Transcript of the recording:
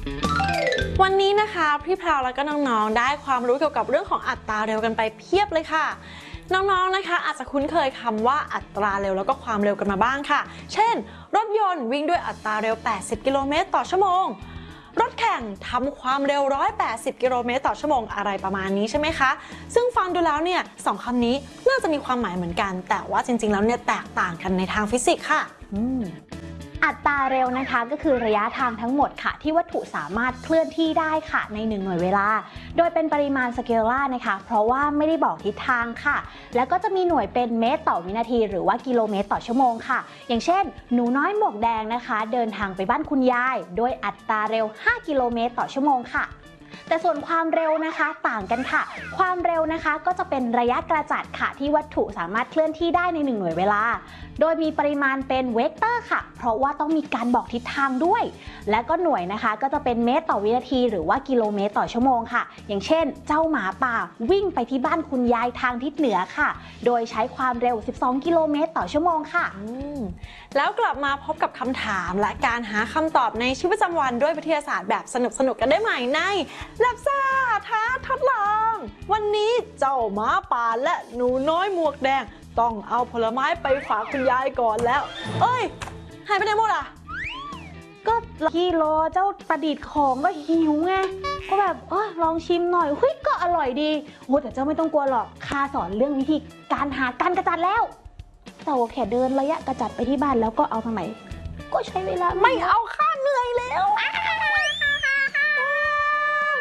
วันนี้นะคะพี่พราวแล้วก็น้องๆได้ความรู้เกี่ยวกับเรื่องของอัตราเร็วกันไปเพียบเลยค่ะน้องๆนะคะอาจจะคุ้นเคยคำว่าอัตราเร็วแล้วก็ความเร็วกันมาบ้างค่ะเช่นรถยนต์วิ่งด้วยอัตราเร็ว80กิโลเมตรต่อชั่วโมงรถแข่งทำความเร็ว180กิโลเมตรต่อชั่วโมงอะไรประมาณนี้ใช่ไหมคะซึ่งฟังดูแล้วเนี่ยสองคำนี้น่าจะมีความหมายเหมือนกันแต่ว่าจริงๆแล้วเนี่ยแตกต่างกันในทางฟิสิกส์ค่ะอัตราเร็วนะคะก็คือระยะทางทั้งหมดค่ะที่วัตถุสามารถเคลื่อนที่ได้ค่ะใน1หน่วยเวลาโดยเป็นปริมาณสเกลล่านะคะเพราะว่าไม่ได้บอกทิศทางค่ะแล้วก็จะมีหน่วยเป็นเมตรต่อวินาทีหรือว่ากิโลเมตรต่อชั่วโมงค่ะอย่างเช่นหนูน้อยหมวกแดงนะคะเดินทางไปบ้านคุณยายโดยอัตราเร็ว5กิโลเมตรต่อชั่วโมงค่ะแต่ส่วนความเร็วนะคะต่างกันค่ะความเร็วนะคะก็จะเป็นระยะกระจัดค่ะที่วัตถุสามารถเคลื่อนที่ได้ใน1หน่วยเวลาโดยมีปริมาณเป็นเวกเตอร์ค่ะเพราะว่าต้องมีการบอกทิศทางด้วยและก็หน่วยนะคะก็จะเป็นเมตรต่อวินาทีหรือว่ากิโลเมตรต่อชั่วโมงค่ะอย่างเช่นเจ้าหมาป่าวิ่งไปที่บ้านคุณยายทางทิศเหนือค่ะโดยใช้ความเร็ว12กิโลเมตรต่อชั่วโมงค่ะแล้วกลับมาพบกับคำถามและการหาคำตอบในชีวิตประจำวันด้วยวิทยาศาสตร์แบบสนุกๆกันได้ใหม่ในLabซ่าท้าทดลองวันนี้เจ้าหมาป่าและหนูน้อยหมวกแดงต้องเอาผลไม้ไปฝากคุณยายก่อนแล้วเอ้ยหายไปไหนหมดอ่ะก็กี่รอเจ้าประดิษฐ์ของก็หิวไงก็แบบลองชิมหน่อยก็อร่อยดีโอ้แต่เจ้าไม่ต้องกลัวหรอกข้าสอนเรื่องวิธีการหาการกระจัดแล้วแต่ว่าแค่เดินระยะกระจัดไปที่บ้านแล้วก็เอาทางไหนก็ใช้เวลาไม่เอาข้าเหนื่อยแล้ว